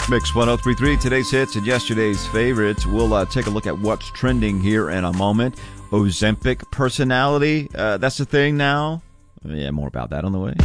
Mix 1033, today's hits and yesterday's favorites. We'll take a look at what's trending here in a moment. Ozempic personality, that's the thing now. Yeah, more about that on the way.